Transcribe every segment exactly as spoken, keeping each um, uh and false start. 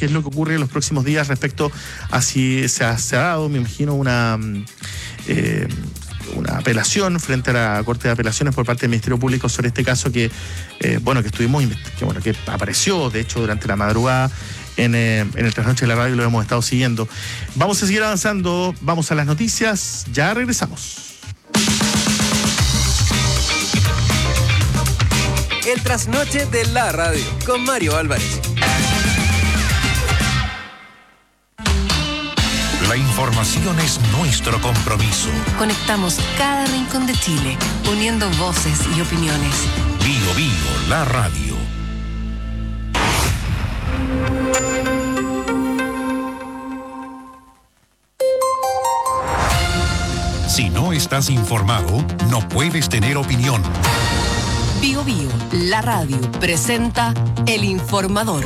qué es lo que ocurre en los próximos días respecto a si se ha, se ha dado, me imagino, una... Eh, una apelación frente a la Corte de Apelaciones por parte del Ministerio Público sobre este caso que, eh, bueno, que estuvimos, que bueno, que apareció, de hecho, durante la madrugada en, eh, en el Trasnoche de la Radio, lo hemos estado siguiendo. Vamos a seguir avanzando, vamos a las noticias, ya regresamos. El Trasnoche de la Radio, con Mario Álvarez. La información es nuestro compromiso. Conectamos cada rincón de Chile, uniendo voces y opiniones. Bio Bio, la radio. Si no estás informado, no puedes tener opinión. Bio Bio, la radio, presenta El Informador.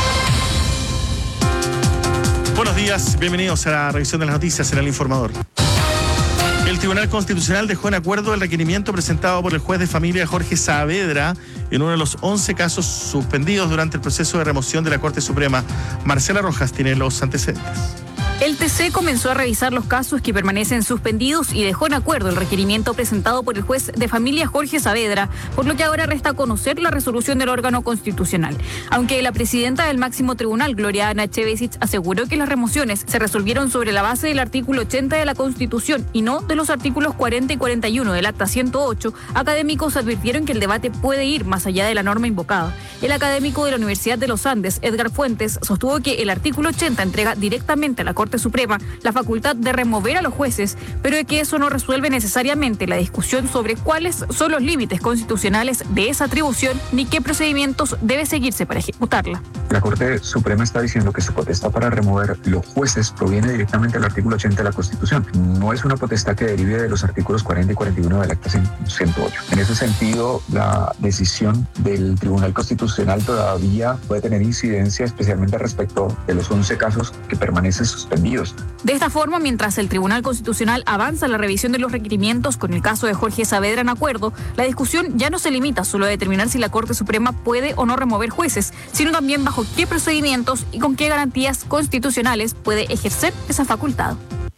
Buenos días, bienvenidos a la revisión de las noticias en El Informador. El Tribunal Constitucional dejó en acuerdo el requerimiento presentado por el juez de familia Jorge Saavedra en uno de los once casos suspendidos durante el proceso de remoción de la Corte Suprema. Marcela Rojas tiene los antecedentes. El T C comenzó a revisar los casos que permanecen suspendidos y dejó en acuerdo el requerimiento presentado por el juez de familia Jorge Saavedra, por lo que ahora resta conocer la resolución del órgano constitucional. Aunque la presidenta del máximo tribunal, Gloria Ana Chevesich, aseguró que las remociones se resolvieron sobre la base del artículo ochenta de la Constitución y no de los artículos cuarenta y cuarenta y uno del Acta ciento ocho, académicos advirtieron que el debate puede ir más allá de la norma invocada. El académico de la Universidad de los Andes, Edgar Fuentes, sostuvo que el artículo ochenta entrega directamente a la Corte Suprema la facultad de remover a los jueces, pero de que eso no resuelve necesariamente la discusión sobre cuáles son los límites constitucionales de esa atribución ni qué procedimientos debe seguirse para ejecutarla. La Corte Suprema está diciendo que su potestad para remover los jueces proviene directamente del artículo ochenta de la Constitución. No es una potestad que derive de los artículos cuarenta y cuarenta y uno del Acta ciento ocho. En ese sentido, la decisión del Tribunal Constitucional todavía puede tener incidencia, especialmente respecto de los once casos que permanecen suspendidos. De esta forma, mientras el Tribunal Constitucional avanza la revisión de los requerimientos con el caso de Jorge Saavedra en acuerdo, la discusión ya no se limita solo a determinar si la Corte Suprema puede o no remover jueces, sino también bajo qué procedimientos y con qué garantías constitucionales puede ejercer esa facultad.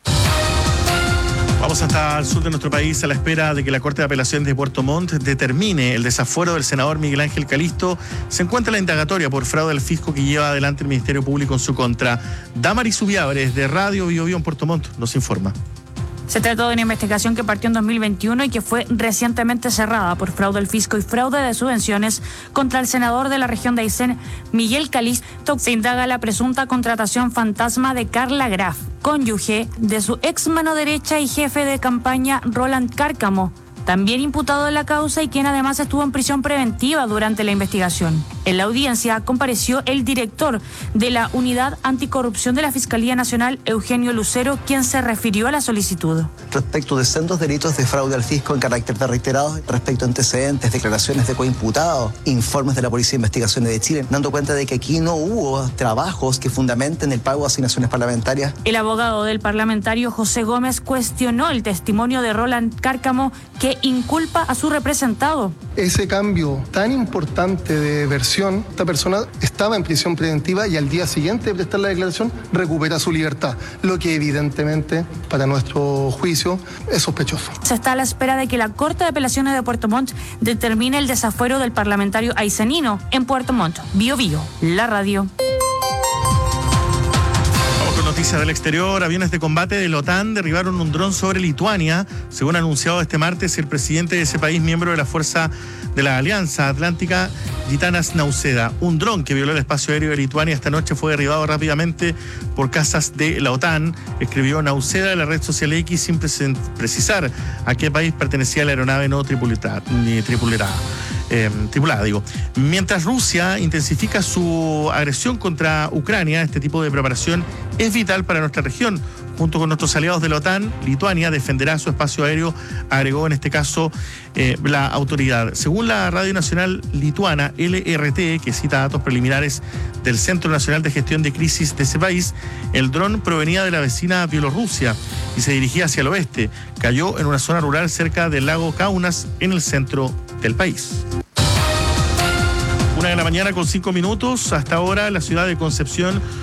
Vamos hasta el sur de nuestro país a la espera de que la Corte de Apelaciones de Puerto Montt determine el desafuero del senador Miguel Ángel Calisto. Se encuentra la indagatoria por fraude al fisco que lleva adelante el Ministerio Público en su contra. Damaris Ubiabres, de Radio Bio Bio en Puerto Montt, nos informa. Se trató de una investigación que partió en dos mil veintiuno y que fue recientemente cerrada por fraude al fisco y fraude de subvenciones contra el senador de la región de Aysén, Miguel Calisto. Se indaga la presunta contratación fantasma de Carla Graf, cónyuge de su ex mano derecha y jefe de campaña Roland Cárcamo, también imputado de la causa y quien además estuvo en prisión preventiva durante la investigación. En la audiencia compareció el director de la Unidad Anticorrupción de la Fiscalía Nacional, Eugenio Lucero, quien se refirió a la solicitud. Respecto de sendos delitos de fraude al fisco en carácter de reiterados, respecto a antecedentes, declaraciones de coimputados, informes de la Policía de Investigaciones de Chile, dando cuenta de que aquí no hubo trabajos que fundamenten el pago de asignaciones parlamentarias. El abogado del parlamentario José Gómez cuestionó el testimonio de Roland Cárcamo, que inculpa a su representado. Ese cambio tan importante de versión, esta persona estaba en prisión preventiva y al día siguiente de prestar la declaración recupera su libertad, lo que evidentemente para nuestro juicio es sospechoso. Se está a la espera de que la Corte de Apelaciones de Puerto Montt determine el desafuero del parlamentario aysenino en Puerto Montt. Bio Bio, la radio. Noticias del exterior. Aviones de combate de la OTAN derribaron un dron sobre Lituania, según anunciado este martes el presidente de ese país, miembro de la Fuerza de la Alianza Atlántica, Gitanas Nausėda. Un dron que violó el espacio aéreo de Lituania esta noche fue derribado rápidamente por cazas de la OTAN, escribió Nausėda en la red social X sin precisar a qué país pertenecía la aeronave no tripulada. Ni tripulada. Eh, tripulada, digo. Mientras Rusia intensifica su agresión contra Ucrania, este tipo de preparación es vital para nuestra región. Junto con nuestros aliados de la OTAN, Lituania defenderá su espacio aéreo, agregó en este caso eh, la autoridad. Según la Radio Nacional Lituana, L R T, que cita datos preliminares del Centro Nacional de Gestión de Crisis de ese país, el dron provenía de la vecina Bielorrusia y se dirigía hacia el oeste. Cayó en una zona rural cerca del lago Kaunas, en el centro del país. Una de la mañana con cinco minutos. Hasta ahora la ciudad de Concepción